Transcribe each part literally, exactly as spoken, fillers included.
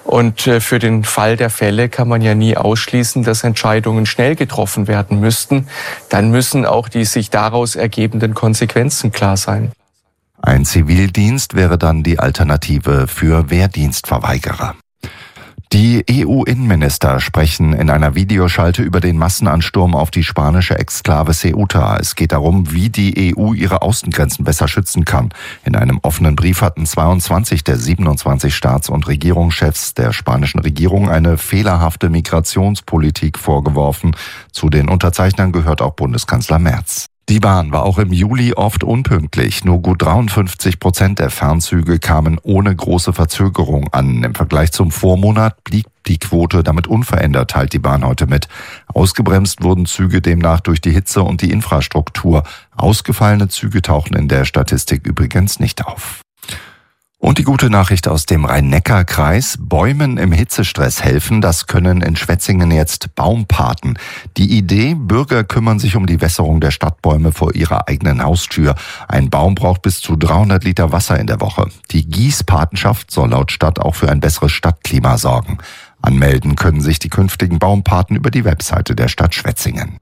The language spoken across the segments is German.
Und für den Fall der Fälle kann man ja nie ausschließen, dass Entscheidungen schnell getroffen werden müssten. Dann müssen auch die sich daraus ergebenden Konsequenzen klar sein. Ein Zivildienst wäre dann die Alternative für Wehrdienstverweigerer. Die E U-Innenminister sprechen in einer Videoschalte über den Massenansturm auf die spanische Exklave Ceuta. Es geht darum, wie die E U ihre Außengrenzen besser schützen kann. In einem offenen Brief hatten zweiundzwanzig der siebenundzwanzig Staats- und Regierungschefs der spanischen Regierung eine fehlerhafte Migrationspolitik vorgeworfen. Zu den Unterzeichnern gehört auch Bundeskanzler Merz. Die Bahn war auch im Juli oft unpünktlich. Nur gut dreiundfünfzig Prozent der Fernzüge kamen ohne große Verzögerung an. Im Vergleich zum Vormonat blieb die Quote damit unverändert, teilt die Bahn heute mit. Ausgebremst wurden Züge demnach durch die Hitze und die Infrastruktur. Ausgefallene Züge tauchen in der Statistik übrigens nicht auf. Und die gute Nachricht aus dem Rhein-Neckar-Kreis: Bäumen im Hitzestress helfen, das können in Schwetzingen jetzt Baumpaten. Die Idee: Bürger kümmern sich um die Wässerung der Stadtbäume vor ihrer eigenen Haustür. Ein Baum braucht bis zu dreihundert Liter Wasser in der Woche. Die Gießpatenschaft soll laut Stadt auch für ein besseres Stadtklima sorgen. Anmelden können sich die künftigen Baumpaten über die Webseite der Stadt Schwetzingen.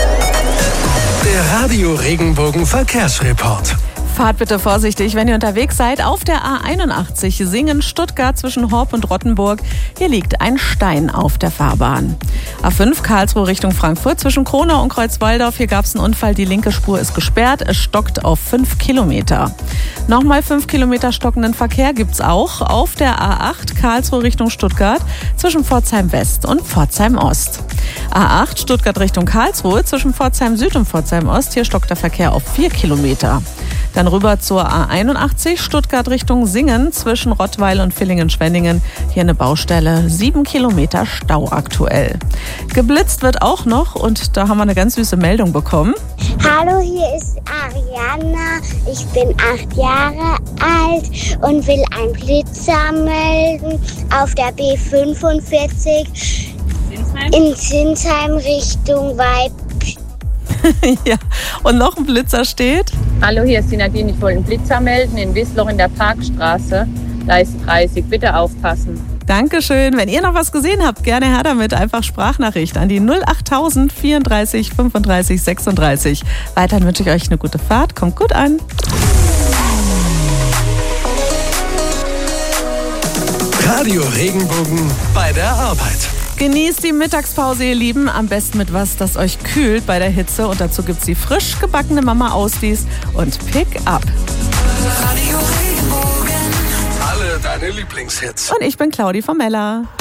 Der Radio Regenbogen Verkehrsreport. Fahrt bitte vorsichtig, wenn ihr unterwegs seid. Auf der A einundachtzig Singen-Stuttgart zwischen Horb und Rottenburg. Hier liegt ein Stein auf der Fahrbahn. A fünf Karlsruhe Richtung Frankfurt zwischen Kronau und Kreuzwaldorf. Hier gab es einen Unfall. Die linke Spur ist gesperrt. Es stockt auf fünf Kilometer. Nochmal fünf Kilometer stockenden Verkehr gibt's auch auf der A acht Karlsruhe Richtung Stuttgart zwischen Pforzheim West und Pforzheim Ost. A acht Stuttgart Richtung Karlsruhe zwischen Pforzheim Süd und Pforzheim Ost. Hier stockt der Verkehr auf vier Kilometer. Dann rüber zur A einundachtzig Stuttgart Richtung Singen zwischen Rottweil und Villingen-Schwenningen. Hier eine Baustelle, sieben Kilometer Stau aktuell. Geblitzt wird auch noch und da haben wir eine ganz süße Meldung bekommen. Hallo, hier ist Ariana. Ich bin acht Jahre alt und will einen Blitzer melden auf der B fünfundvierzig in Zinsheim Richtung Weib. Ja, und noch ein Blitzer steht. Hallo, hier ist die Nadine. Ich wollte einen Blitzer melden in Wissloch in der Parkstraße. Da ist dreißig. Bitte aufpassen. Dankeschön. Wenn ihr noch was gesehen habt, gerne her damit. Einfach Sprachnachricht an die null achttausend vierunddreißig fünfunddreißig sechsunddreißig. Weiterhin wünsche ich euch eine gute Fahrt. Kommt gut an. Radio Regenbogen bei der Arbeit. Genießt die Mittagspause, ihr Lieben. Am besten mit was, das euch kühlt bei der Hitze. Und dazu gibt's die frisch gebackene Mama Ausdies und Pick Up. Radio Regenbogen. Alle deine Lieblingshits. Und ich bin Claudi von Mella.